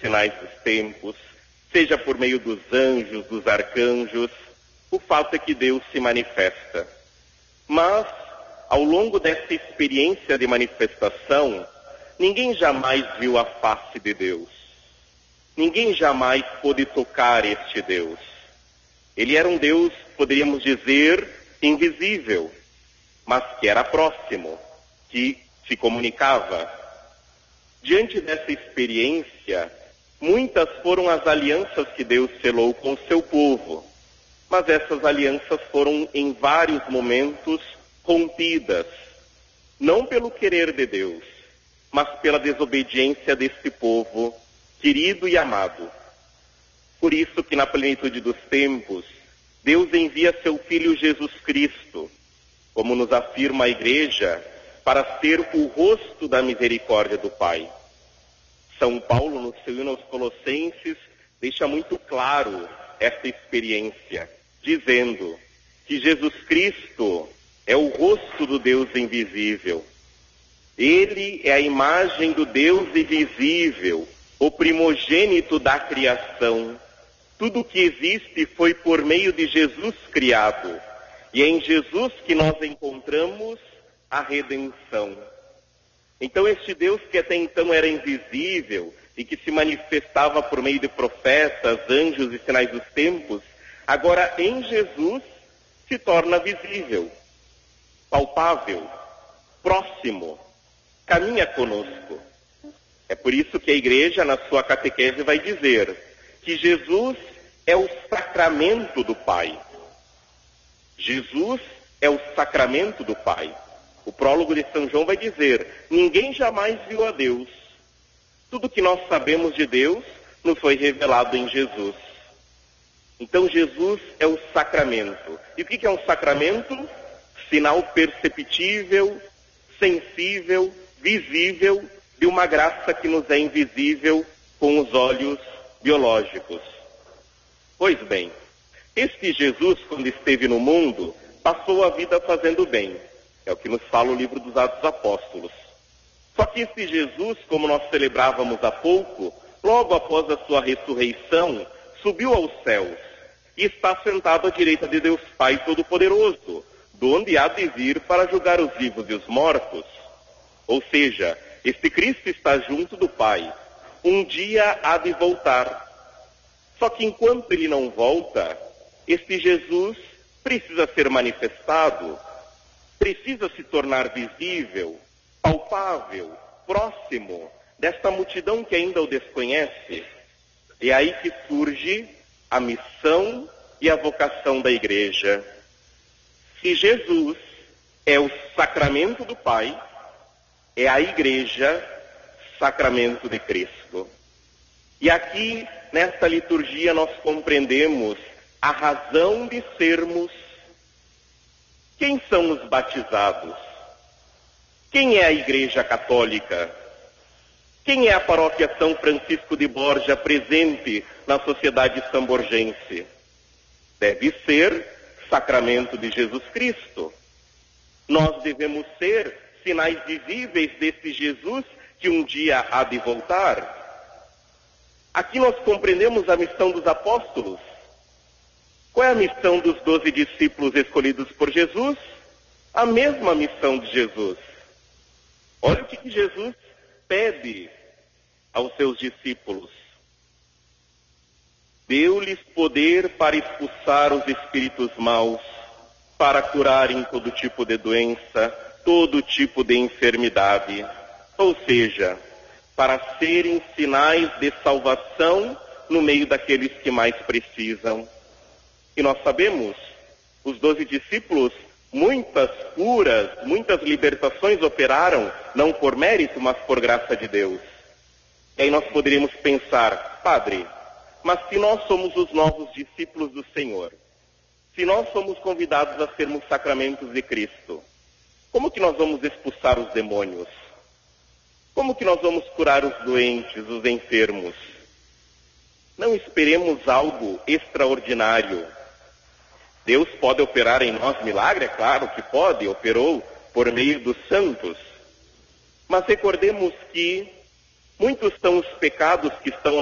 sinais dos tempos, seja por meio dos anjos, dos arcanjos, o fato é que Deus se manifesta. Mas, ao longo dessa experiência de manifestação, ninguém jamais viu a face de Deus. Ninguém jamais pôde tocar este Deus. Ele era um Deus, poderíamos dizer, invisível, mas que era próximo, que se comunicava. Diante dessa experiência, muitas foram as alianças que Deus selou com o seu povo, mas essas alianças foram em vários momentos rompidas, não pelo querer de Deus, mas pela desobediência desse povo querido e amado. Por isso que na plenitude dos tempos, Deus envia seu Filho Jesus Cristo, como nos afirma a Igreja, para ser o rosto da misericórdia do Pai. São Paulo, no seu hino aos Colossenses, deixa muito claro esta experiência, dizendo que Jesus Cristo é o rosto do Deus invisível. Ele é a imagem do Deus invisível, o primogênito da criação. Tudo o que existe foi por meio de Jesus criado. E é em Jesus que nós encontramos a redenção. Então este Deus que até então era invisível e que se manifestava por meio de profetas, anjos e sinais dos tempos, agora em Jesus se torna visível, palpável, próximo, caminha conosco. É por isso que a Igreja, na sua catequese, vai dizer que Jesus é o sacramento do Pai. Jesus é o sacramento do Pai. O prólogo de São João vai dizer: ninguém jamais viu a Deus. Tudo que nós sabemos de Deus nos foi revelado em Jesus. Então Jesus é o sacramento. E o que é um sacramento? Sinal perceptível, sensível, visível de uma graça que nos é invisível com os olhos biológicos. Pois bem, este Jesus, quando esteve no mundo, passou a vida fazendo bem. É o que nos fala o livro dos Atos dos Apóstolos. Só que este Jesus, como nós celebrávamos há pouco, logo após a sua ressurreição, subiu aos céus e está sentado à direita de Deus Pai Todo-Poderoso, donde há de vir para julgar os vivos e os mortos. Ou seja, este Cristo está junto do Pai. Um dia há de voltar. Só que enquanto ele não volta, este Jesus precisa ser manifestado, precisa se tornar visível, palpável, próximo desta multidão que ainda o desconhece. É aí que surge a missão e a vocação da Igreja. Se Jesus é o sacramento do Pai, é a Igreja sacramento de Cristo. E aqui, nesta liturgia, nós compreendemos a razão de sermos. Quem são os batizados? Quem é a Igreja Católica? Quem é a Paróquia São Francisco de Borja presente na sociedade samborgense? Deve ser sacramento de Jesus Cristo. Nós devemos ser sinais visíveis desse Jesus que um dia há de voltar. Aqui nós compreendemos a missão dos apóstolos. Qual é a missão dos 12 discípulos escolhidos por Jesus? A mesma missão de Jesus. Olha o que Jesus pede aos seus discípulos. Deu-lhes poder para expulsar os espíritos maus, para curarem todo tipo de doença, todo tipo de enfermidade. Ou seja, para serem sinais de salvação no meio daqueles que mais precisam. E nós sabemos, os 12 discípulos, muitas curas, muitas libertações operaram, não por mérito, mas por graça de Deus. E aí nós poderíamos pensar, Padre, mas se nós somos os novos discípulos do Senhor, se nós somos convidados a sermos sacramentos de Cristo, como que nós vamos expulsar os demônios? Como que nós vamos curar os doentes, os enfermos? Não esperemos algo extraordinário. Deus pode operar em nós milagre? É claro que pode, operou por meio dos santos. Mas recordemos que muitos são os pecados que estão